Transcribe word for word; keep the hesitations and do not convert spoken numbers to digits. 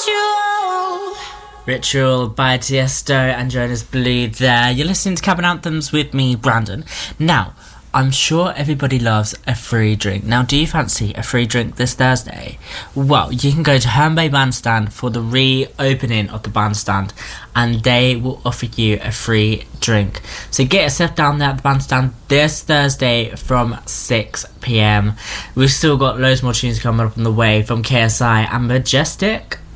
Ritual. Ritual by Tiesto and Jonas Blue there. You're listening to Cabin Anthems with me, Brandon. Now, I'm sure everybody loves a free drink. Now, do you fancy a free drink this Thursday? Well, you can go to Herne Bay Bandstand for the reopening of the bandstand, and they will offer you a free drink. So get yourself down there at the bandstand this Thursday from six p m. We've still got loads more tunes coming up on the way from K S I and Majestic.